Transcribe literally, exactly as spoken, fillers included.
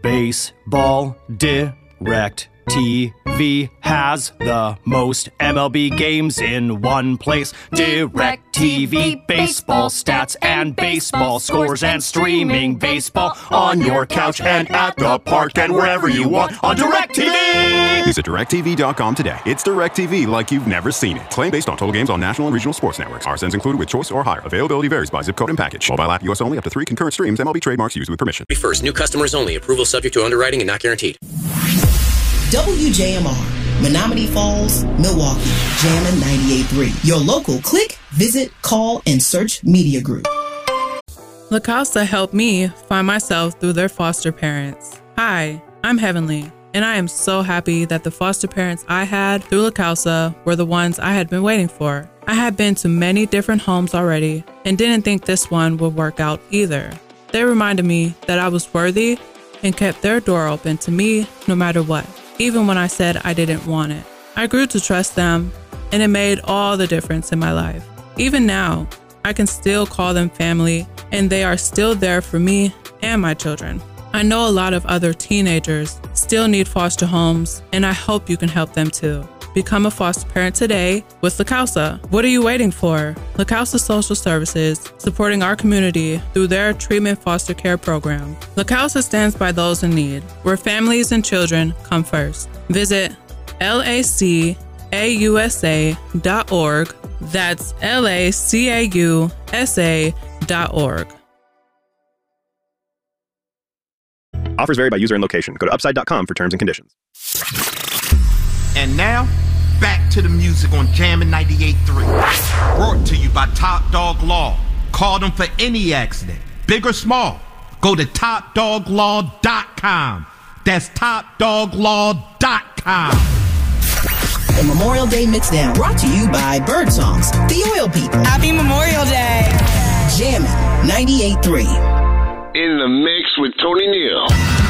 baseball. Direct T V has the most M L B games in one place. Direct T V, baseball stats and baseball scores and streaming baseball on your couch and at the park and wherever you want on Direct T V. Visit direct T V dot com today. It's Direct T V like you've never seen it. Claim based on total games on national and regional sports networks. R S Ns included with choice or higher. Availability varies by zip code and package. Mobile app U S only. Up to three concurrent streams. M L B trademarks used with permission. First, new customers only. Approval subject to underwriting and not guaranteed. W J M R, Menominee Falls, Milwaukee, Jammin' ninety-eight point three. Your local click, visit, call, and search media group. La Causa helped me find myself through their foster parents. Hi, I'm Heavenly, and I am so happy that the foster parents I had through La Causa were the ones I had been waiting for. I had been to many different homes already and didn't think this one would work out either. They reminded me that I was worthy and kept their door open to me no matter what, even when I said I didn't want it. I grew to trust them, and it made all the difference in my life. Even now, I can still call them family, and they are still there for me and my children. I know a lot of other teenagers still need foster homes, and I hope you can help them too. Become a foster parent today with La Causa. What are you waiting for? La Causa Social Services, supporting our community through their treatment foster care program. La Causa stands by those in need, where families and children come first. Visit L A C A U S A dot org. That's L A C A U S A dot org. Offers vary by user and location. Go to upside dot com for terms and conditions. And now, back to the music on Jammin' ninety-eight point three. Brought to you by Top Dog Law. Call them for any accident, big or small. Go to top dog law dot com. That's top dog law dot com. The Memorial Day Mixdown, brought to you by Birdsongs, the Oil People. Happy Memorial Day. Jammin' ninety-eight point three. In the mix with Tony Neal.